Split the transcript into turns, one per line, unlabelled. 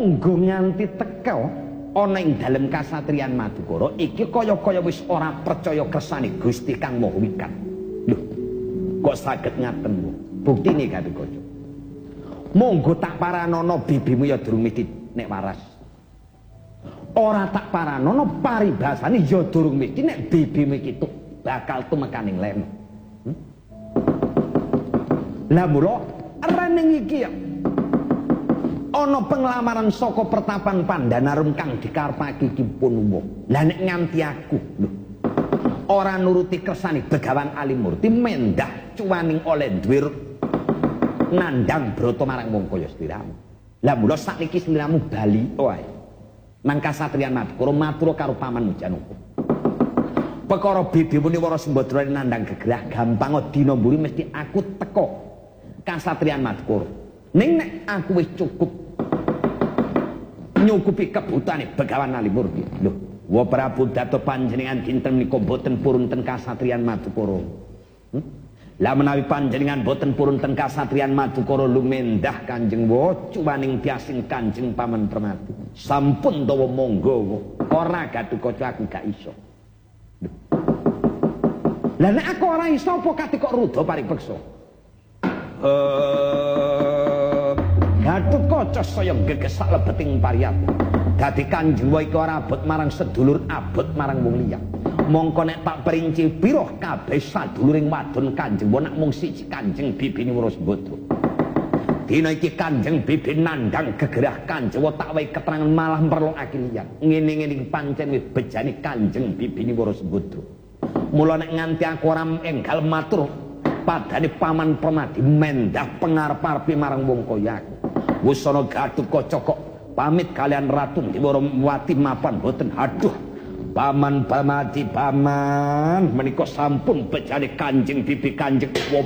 monggo nganti teka ana ing dalem kasatriyan Madukara iki kaya-kaya wis ora percaya kersane Gusti Kang Maha Wikat. Lho, kok saged ngaten lho. Buktine Gatotkaca. Monggo tak paranono bibimu ya durung mesti nek waras. Ora tak paranono paribasane ya durung mesti nek bibimu iki bakal tumekaning lemu. Lah mula rening iki ya ana penglamaran saka pertapan Pandanarum kang dikarepake iki pun umum. Lah nek nganti aku lho ora nuruti kersane Begawan Alimurti mendah cuwaning oleh duwe nandhang brata marang Mangkaya sliramu. Lah mula sakniki sliramu bali wae nang kasatriyan Madukara matur karo Paman Mujanaka. Perkara bibimu Wara Sembadra nandhang gegerah gampang dina mburi mesti aku teka kasatriyan Madukara. Ning nek aku wis cukup nyukupi kebutane Begawan Alimurti. Lho, wa Prabu Dato panjenengan dinten menika boten purun ten kasatriyan Madukara. Lah menawi panjenengan boten purun ten kasatriyan Madukara lumendah Kanjeng wa cuwaning tiasing Kanjeng Paman Permati. Sampun dawa monggo ora Gatotkaca aku gak iso. Lah nek aku ora iso apa kate kok rudha paripeksa? Gatotkaca saya gegesak lebeting pariyat. Dadi Kanjeng iki ora abot marang sedulur, abot marang wong liya. Mongko nek tak perinci pira kabeh saduluring wadon Kanjeng nek mung siji Kanjeng bibine Wara Sembadra. Dina iki Kanjeng bibi nandhang gegerah Kanjeng tak wae keterangan malah merlokake liyan. Ngene-ngene pancen wis bejane Kanjeng bibine Wara Sembadra. Mula nek nganti aku ora enggal matur padane Paman Permati mendah pengarep-arepe marang wong kaya aku. Wis ana Gatotkaca kok pamit kalian Ratu Diwarawati mapan boten. Aduh, Paman Permati paman menika sampun bejane Kanjeng bibi Kanjeng